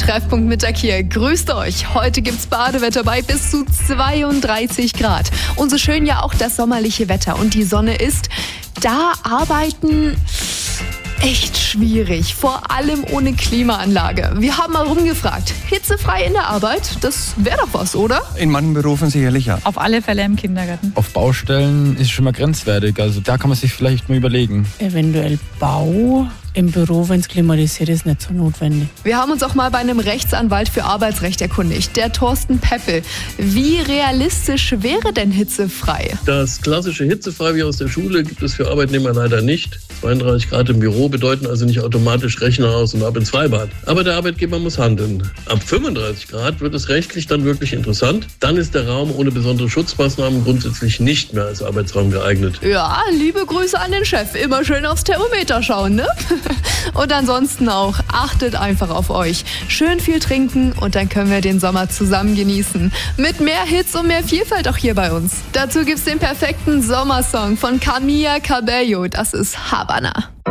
Treffpunkt Mittag hier. Grüßt euch. Heute gibt's Badewetter bei bis zu 32 Grad. Und so schön ja auch das sommerliche Wetter und die Sonne ist. Da arbeiten echt schwierig, vor allem ohne Klimaanlage. Wir haben mal rumgefragt. Hitzefrei in der Arbeit, das wäre doch was, oder? In manchen Berufen sicherlich ja. Auf alle Fälle im Kindergarten. Auf Baustellen ist schon mal grenzwertig, also da kann man sich vielleicht mal überlegen. Eventuell Bau. Im Büro, wenn es klimatisiert ist, nicht so notwendig. Wir haben uns auch mal bei einem Rechtsanwalt für Arbeitsrecht erkundigt, der Thorsten Peppel. Wie realistisch wäre denn hitzefrei? Das klassische hitzefrei wie aus der Schule gibt es für Arbeitnehmer leider nicht. 32 Grad im Büro bedeuten also nicht automatisch Rechner aus und ab ins Freibad. Aber der Arbeitgeber muss handeln. Ab 35 Grad wird es rechtlich dann wirklich interessant. Dann ist der Raum ohne besondere Schutzmaßnahmen grundsätzlich nicht mehr als Arbeitsraum geeignet. Ja, liebe Grüße an den Chef. Immer schön aufs Thermometer schauen, ne? Und ansonsten auch, achtet einfach auf euch. Schön viel trinken und dann können wir den Sommer zusammen genießen. Mit mehr Hits und mehr Vielfalt auch hier bei uns. Dazu gibt's den perfekten Sommersong von Camila Cabello. Das ist Havana.